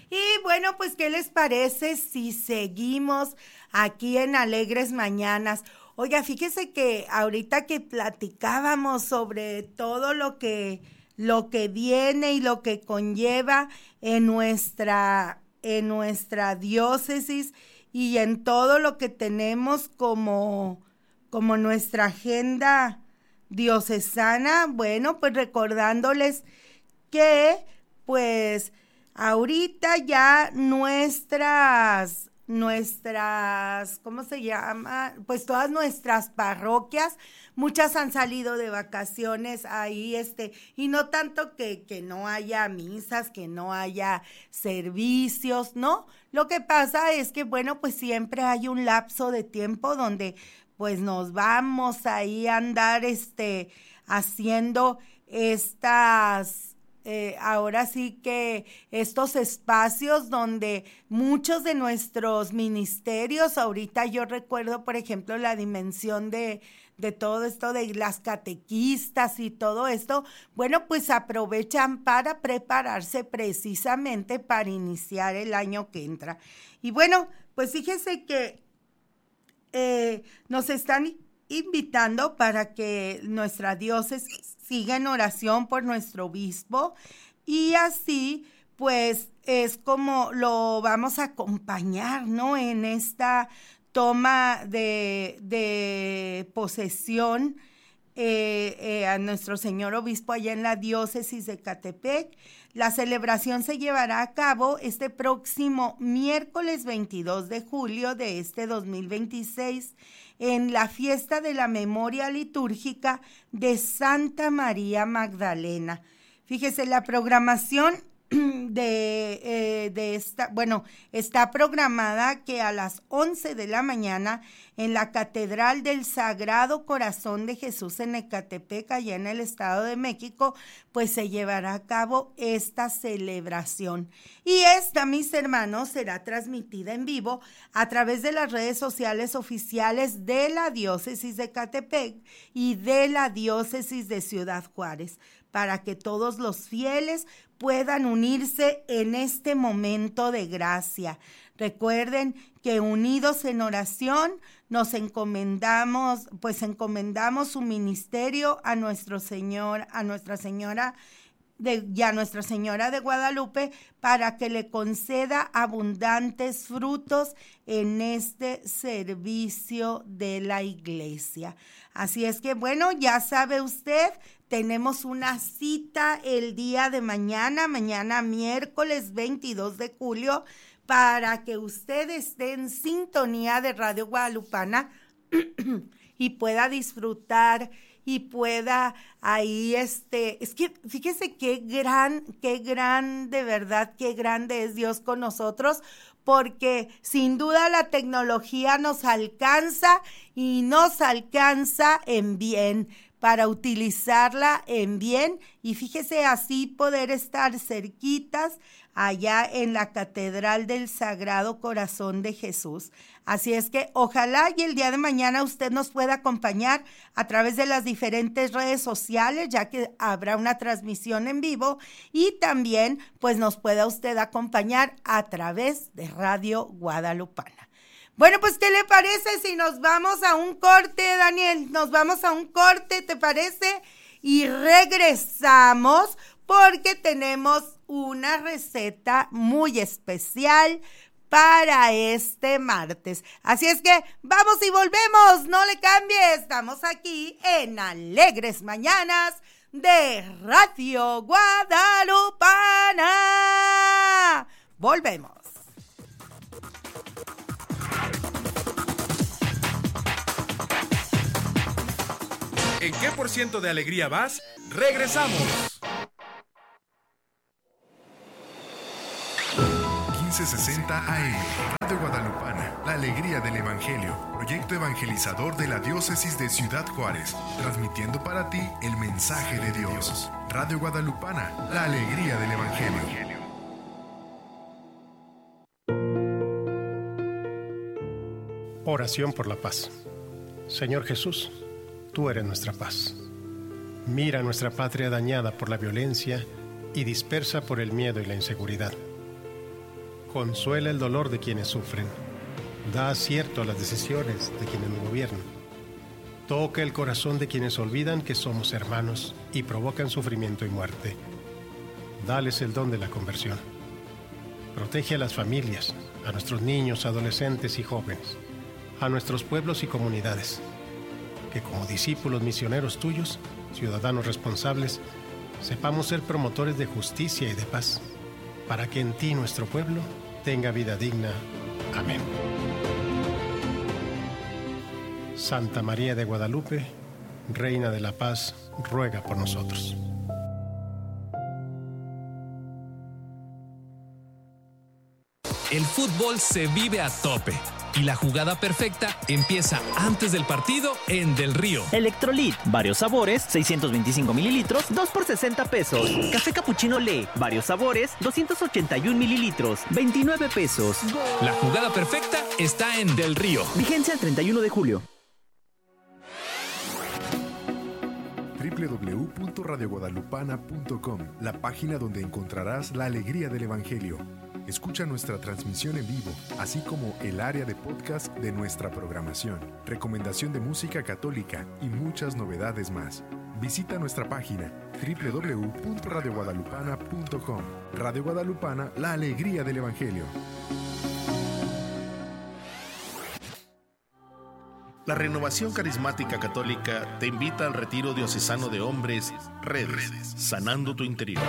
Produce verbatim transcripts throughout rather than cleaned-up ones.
Y bueno, pues, ¿qué les parece si seguimos aquí en Alegres Mañanas? Oiga, fíjese que ahorita que platicábamos sobre todo lo que, lo que viene y lo que conlleva en nuestra, en nuestra diócesis y en todo lo que tenemos como, como nuestra agenda diocesana, bueno, pues recordándoles que pues ahorita ya nuestras, nuestras, ¿cómo se llama? Pues todas nuestras parroquias, muchas han salido de vacaciones ahí, este, y no tanto que, que no haya misas, que no haya servicios, ¿no? Lo que pasa es que, bueno, pues siempre hay un lapso de tiempo donde pues nos vamos ahí a andar, este, haciendo estas... Eh, ahora sí que estos espacios donde muchos de nuestros ministerios, ahorita yo recuerdo, por ejemplo, la dimensión de, de todo esto de las catequistas y todo esto, bueno, pues aprovechan para prepararse precisamente para iniciar el año que entra. Y bueno, pues fíjese que eh, nos están invitando para que nuestra diócesis siga en oración por nuestro obispo y así pues es como lo vamos a acompañar, ¿no? En esta toma de, de posesión eh, eh, a nuestro señor obispo allá en la diócesis de Ecatepec. La celebración se llevará a cabo este próximo miércoles veintidós de julio de este dos mil veintiséis en la fiesta de la memoria litúrgica de Santa María Magdalena. Fíjese, la programación de, eh, de esta, bueno, está programada que a las once de la mañana en la Catedral del Sagrado Corazón de Jesús en Ecatepec, allá en el Estado de México, pues se llevará a cabo esta celebración. Y esta, mis hermanos, será transmitida en vivo a través de las redes sociales oficiales de la Diócesis de Ecatepec y de la Diócesis de Ciudad Juárez, para que todos los fieles puedan unirse en este momento de gracia. Recuerden que unidos en oración nos encomendamos, pues encomendamos su ministerio a nuestro Señor, a Nuestra Señora de, y a Nuestra Señora de Guadalupe para que le conceda abundantes frutos en este servicio de la iglesia. Así es que, bueno, ya sabe usted, tenemos una cita el día de mañana, mañana miércoles veintidós de julio, para que usted esté en sintonía de Radio Guadalupana y pueda disfrutar y pueda ahí, este, es que fíjese qué gran, qué gran, de verdad, qué grande es Dios con nosotros, porque sin duda la tecnología nos alcanza y nos alcanza en bien, para utilizarla en bien y fíjese así poder estar cerquitas allá en la Catedral del Sagrado Corazón de Jesús. Así es que ojalá y el día de mañana usted nos pueda acompañar a través de las diferentes redes sociales, ya que habrá una transmisión en vivo y también pues nos pueda usted acompañar a través de Radio Guadalupana. Bueno, pues, ¿qué le parece si nos vamos a un corte, Daniel? Nos vamos a un corte, ¿te parece? Y regresamos porque tenemos una receta muy especial para este martes. Así es que vamos y volvemos, no le cambie. Estamos aquí en Alegres Mañanas de Radio Guadalupana. Volvemos. ¿En qué por ciento de alegría vas? ¡Regresamos! quince sesenta A M, Radio Guadalupana, la alegría del Evangelio, proyecto evangelizador de la Diócesis de Ciudad Juárez, transmitiendo para ti el mensaje de Dios. Radio Guadalupana, la alegría del Evangelio. Oración por la paz. Señor Jesús, tú eres nuestra paz. Mira nuestra patria dañada por la violencia y dispersa por el miedo y la inseguridad. Consuela el dolor de quienes sufren. Da acierto a las decisiones de quienes nos gobiernan. Toca el corazón de quienes olvidan que somos hermanos y provocan sufrimiento y muerte. Dales el don de la conversión. Protege a las familias, a nuestros niños, adolescentes y jóvenes, a nuestros pueblos y comunidades. Que como discípulos misioneros tuyos, ciudadanos responsables, sepamos ser promotores de justicia y de paz, para que en ti nuestro pueblo tenga vida digna. Amén. Santa María de Guadalupe, Reina de la Paz, ruega por nosotros. El fútbol se vive a tope y la jugada perfecta empieza antes del partido en Del Río. Electrolit, varios sabores, seiscientos veinticinco mililitros, dos por sesenta pesos. Café Cappuccino Le, varios sabores, doscientos ochenta y un mililitros, veintinueve pesos. La jugada perfecta está en Del Río. Vigencia el treinta y uno de julio. doble u doble u doble u punto radio guadalupana punto com, la página donde encontrarás la alegría del Evangelio. Escucha nuestra transmisión en vivo, así como el área de podcast de nuestra programación, recomendación de música católica y muchas novedades más. Visita nuestra página doble u doble u doble u punto radio guadalupana punto com. Radio Guadalupana, la alegría del Evangelio. La Renovación Carismática Católica te invita al retiro diocesano de hombres, Redes, sanando tu interior.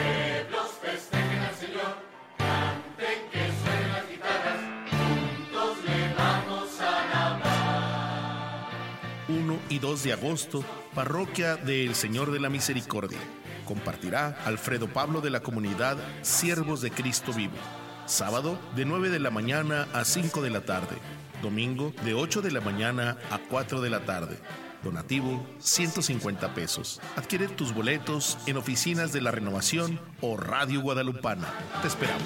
uno y dos de agosto, Parroquia del Señor de la Misericordia. Compartirá Alfredo Pablo de la comunidad Siervos de Cristo Vivo. Sábado, de nueve de la mañana a cinco de la tarde. Domingo, de ocho de la mañana a cuatro de la tarde. Donativo, ciento cincuenta pesos. Adquiere tus boletos en oficinas de la Renovación o Radio Guadalupana. Te esperamos.